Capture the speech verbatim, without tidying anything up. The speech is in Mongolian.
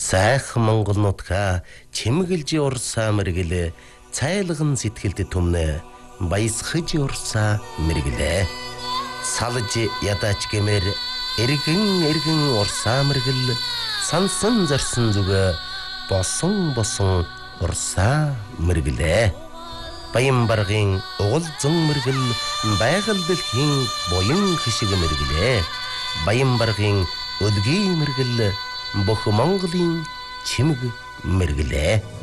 Сайхан Монгол нутга чимгэлж урсаа мэргэлээ цайлган сэтгэлд түмнэ баясгаж урсаа мэргэлээ салж ядаач гэмээр эргэн эргэн урсаа мэргэл сансан зорсон зүгэ босон босон урсаа мэргэлээ баян баргын угал зун мэргэл байгаль дэлхийн буян хишиг мэргэлээ баян баргын өдгий мэргэл бүх Монголын чимэг мэргэлээ